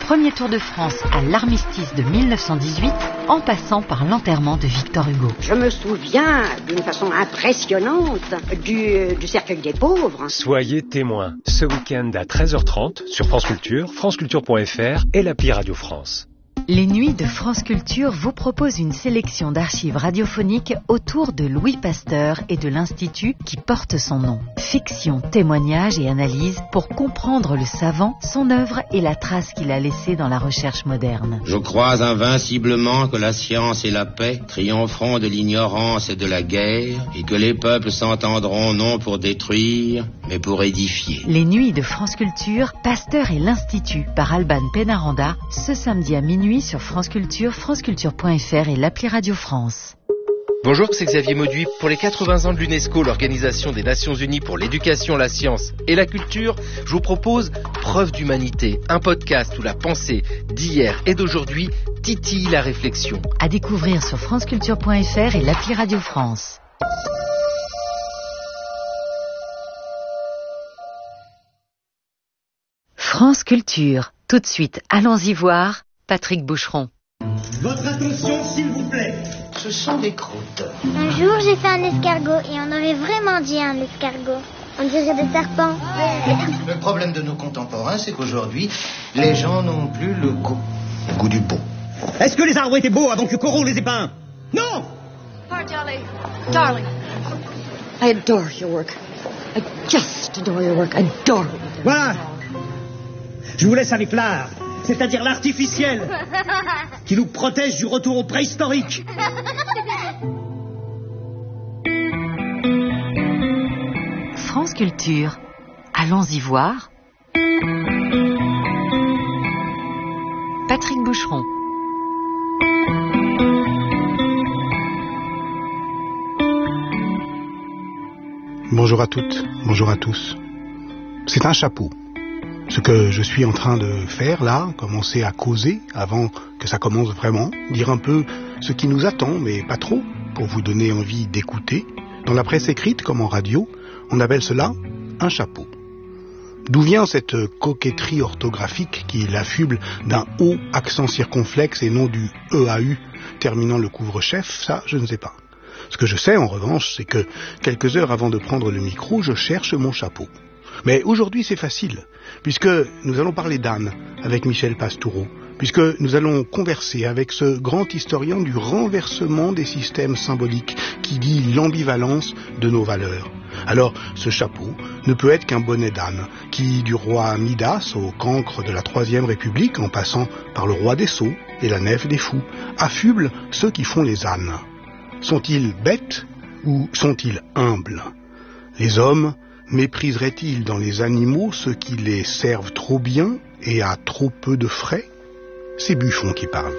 premier Tour de France à l'armistice de 1918, en passant par l'enterrement de Victor Hugo. Je me souviens d'une façon impressionnante du cercueil des pauvres. Soyez témoins ce week-end à 13h30 sur France Culture, franceculture.fr et l'appli Radio France. Les Nuits de France Culture vous proposent une sélection d'archives radiophoniques autour de Louis Pasteur et de l'Institut qui porte son nom. Fiction, témoignages et analyses pour comprendre le savant, son œuvre et la trace qu'il a laissée dans la recherche moderne. Je crois invinciblement que la science et la paix triompheront de l'ignorance et de la guerre et que les peuples s'entendront non pour détruire, mais pour édifier. Les Nuits de France Culture, Pasteur et l'Institut par Alban Pénaranda, ce samedi à minuit sur France Culture, franceculture.fr et l'appli Radio France. Bonjour, c'est Xavier Mauduit. Pour les 80 ans de l'UNESCO, l'Organisation des Nations Unies pour l'éducation, la science et la culture, je vous propose Preuve d'humanité, un podcast où la pensée d'hier et d'aujourd'hui titille la réflexion. À découvrir sur franceculture.fr et l'appli Radio France. France Culture. Tout de suite, allons-y voir Patrick Boucheron. Votre attention, s'il vous plaît. Ce sont des croûtes. Un jour, j'ai fait un escargot et on aurait vraiment dit un escargot. On dirait des serpents. Le problème de nos contemporains, c'est qu'aujourd'hui, les gens n'ont plus le goût du beau. Est-ce que les arbres étaient beaux avant que Corot les ait peints? Non! Darling, I adore your work. I just adore your work. Adore it. Voilà. Je vous laisse avec l'art, c'est-à-dire l'artificiel, qui nous protège du retour au préhistorique. France Culture. Allons-y voir. Patrick Boucheron. Bonjour à toutes, bonjour à tous. C'est un chapeau. Ce que je suis en train de faire là, commencer à causer avant que ça commence vraiment, dire un peu ce qui nous attend, mais pas trop, pour vous donner envie d'écouter. Dans la presse écrite comme en radio, on appelle cela un chapeau. D'où vient cette coquetterie orthographique qui l'affuble d'un O accent circonflexe et non du EAU terminant le couvre-chef? Ça, je ne sais pas. Ce que je sais en revanche, c'est que quelques heures avant de prendre le micro, je cherche mon chapeau. Mais aujourd'hui c'est facile, puisque nous allons parler d'Anne avec Michel Pastoureau, puisque nous allons converser avec ce grand historien du renversement des systèmes symboliques qui dit l'ambivalence de nos valeurs. Alors ce chapeau ne peut être qu'un bonnet d'âne qui, du roi Midas au cancre de la Troisième République, en passant par le roi des sots et la nef des fous, affuble ceux qui font les ânes. Sont-ils bêtes ou sont-ils humbles? Les hommes mépriseraient-ils dans les animaux ceux qui les servent trop bien et à trop peu de frais? C'est Buffon qui parle.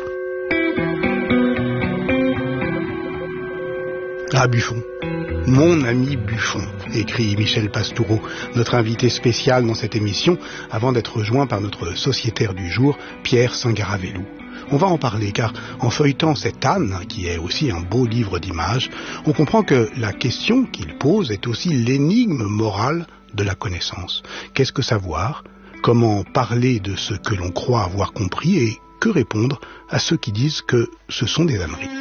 Ah, Buffon. Mon ami Buffon, écrit Michel Pastoureau, notre invité spécial dans cette émission, avant d'être rejoint par notre sociétaire du jour, Pierre Singaravelou. On va en parler car en feuilletant cette Anne, qui est aussi un beau livre d'images, on comprend que la question qu'il pose est aussi l'énigme morale de la connaissance. Qu'est-ce que savoir? Comment parler de ce que l'on croit avoir compris? Et que répondre à ceux qui disent que ce sont des âneries?